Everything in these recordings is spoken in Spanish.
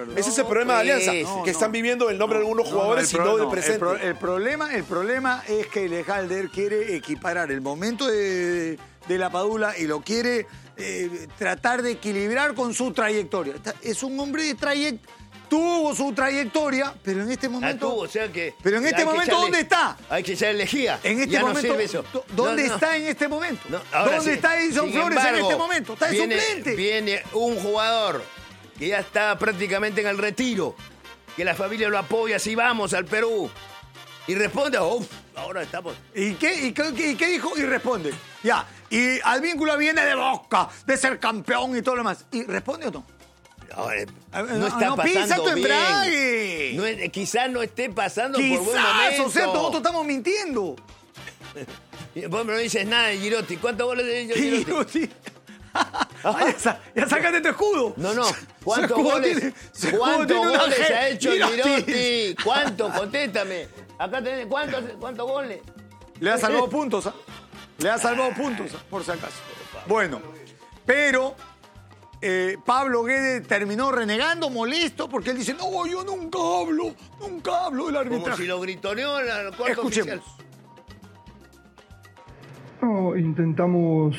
Ese es el problema de Alianza, que están viviendo el nombre de algunos jugadores y no del presente. El problema es que Lejalder quiere equiparar el momento de la Padula y lo quiere tratar de equilibrar con su trayectoria. Es un hombre de trayectoria. Tuvo su trayectoria, pero en este momento... o sea que, pero en este momento, ¿dónde está? Hay que ser lejía. En este momento, ¿dónde está en este momento? ¿Dónde está Edison Flores en este momento? Está de suplente. Viene un jugador que ya está prácticamente en el retiro, que la familia lo apoya, así vamos al Perú. Y responde, ahora estamos... ¿Y qué dijo? Y responde. Ya, y Advíncula viene de Boca, de ser campeón y todo lo demás. ¿Y responde o no? No está pasando bien. Quizás no esté pasando por buen momento. O sea, nosotros estamos mintiendo. Vos no dices nada de Girotti. ¿Cuántos goles de Girotti? Ya sácate tu escudo. No. ¿Cuántos goles ha hecho Girotti? ¿Cuántos? Contéstame. Acá tenés, ¿cuántos goles? Le ha salvado puntos, Le ha salvado puntos, por si acaso. Bueno, pero... Pablo Guedes terminó renegando, molesto, porque él dice, no, yo nunca hablo del arbitraje. Como si lo gritoneó en el cuarto oficial. No, intentamos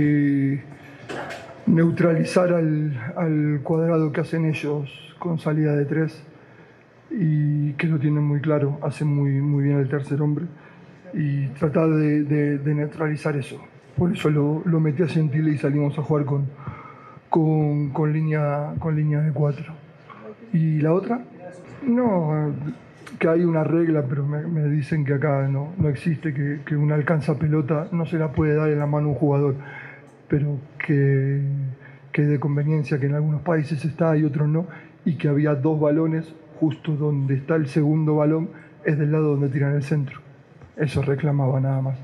neutralizar al cuadrado que hacen ellos con salida de 3 y que lo tienen muy claro, hacen muy bien el tercer hombre y tratar de neutralizar eso. Por eso lo metí a Gentile y salimos a jugar con línea de 4. ¿Y la otra? No, que hay una regla, pero me dicen que acá no existe, que una alcanza pelota no se la puede dar en la mano a un jugador, pero que es de conveniencia, que en algunos países está y otros no, y que había 2 balones, justo donde está el segundo balón, es del lado donde tiran el centro. Eso reclamaba nada más.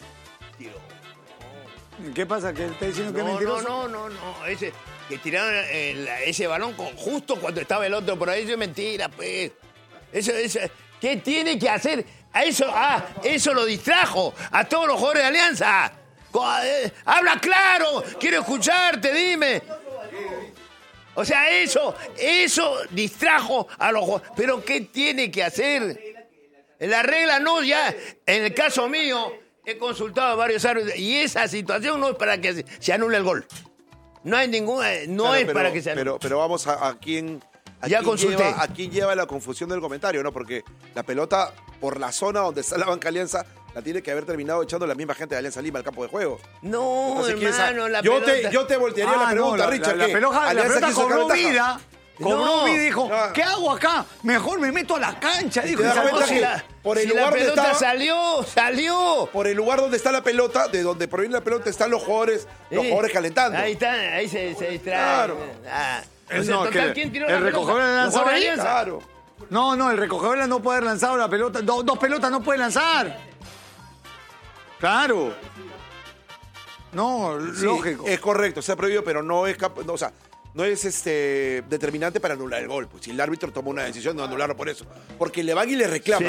¿Qué pasa? ¿Que él está diciendo que es mentiroso? No. Que tiraron ese balón justo cuando estaba el otro por ahí. Eso es mentira, pues. Eso, ¿qué tiene que hacer? Eso lo distrajo a todos los jugadores de Alianza. Habla claro, quiero escucharte, dime. O sea, eso distrajo a los jugadores. Pero ¿qué tiene que hacer? La regla no, ya, en el caso mío... He consultado a varios árbitros y esa situación no es para que se anule el gol. No hay ninguna, para que se anule. Pero vamos a quién lleva la confusión del comentario, ¿no? Porque la pelota, por la zona donde está la banca Alianza, la tiene que haber terminado echando la misma gente de Alianza Lima al campo de juego. No, hermano, la pelota... Yo te voltearía la pregunta, Richard. La pelota cobró vida. Cobró y dijo, no. ¿qué hago acá? Mejor me meto a la cancha. Dijo, por el si lugar la pelota donde salió. Por el lugar donde está la pelota, de donde proviene la pelota, están los jugadores calentando. Ahí está, ahí se distrae. Claro. ¿Quién tiró la pelota? El recogedor la lanzó ahí. Claro. No, el recogedor no puede haber lanzado la pelota. Dos pelotas no puede lanzar. Claro. No, sí, lógico. Es correcto, se ha prohibido, pero no es no es determinante para anular el gol. Pues si el árbitro toma una decisión de anularlo por eso. Porque le van y le reclaman.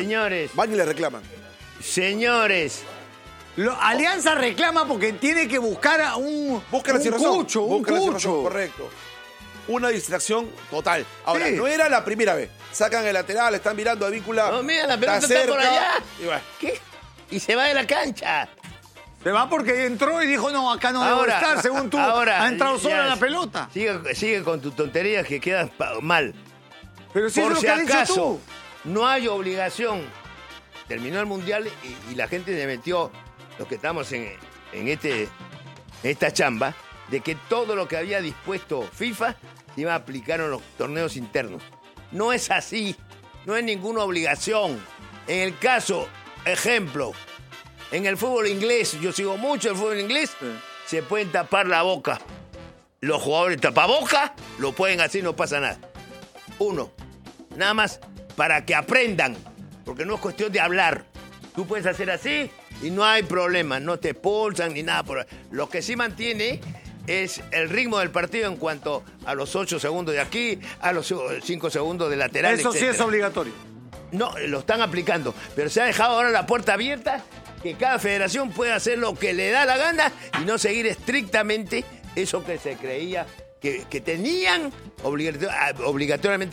Señores. Alianza reclama porque tiene que buscar a un cucho. Correcto. Una distracción total. Ahora, no era la primera vez. Sacan el lateral, están mirando a Advíncula. No, mira, la pelota está por allá. ¿Qué? Y se va de la cancha. Se va porque entró y dijo, no, acá no debo estar, según tú. Ha entrado sola la pelota. Sigue con tus tonterías que quedas mal. Pero si por es lo si que has dicho acaso, tú. No hay obligación. Terminó el Mundial y la gente se metió, los que estamos en esta chamba, de que todo lo que había dispuesto FIFA se iba a aplicar en los torneos internos. No es así. No es ninguna obligación. En el caso, ejemplo... En el fútbol inglés, yo sigo mucho el fútbol inglés, se pueden tapar la boca. Los jugadores tapaboca lo pueden hacer y no pasa nada. Uno, nada más para que aprendan, porque no es cuestión de hablar. Tú puedes hacer así y no hay problema, no te expulsan ni nada. Lo que sí mantiene es el ritmo del partido en cuanto a los 8 segundos de aquí, a los 5 segundos de lateral, Eso sí es obligatorio. No, lo están aplicando, pero se ha dejado ahora la puerta abierta que cada federación puede hacer lo que le da la gana y no seguir estrictamente eso que se creía que tenían obligatoriamente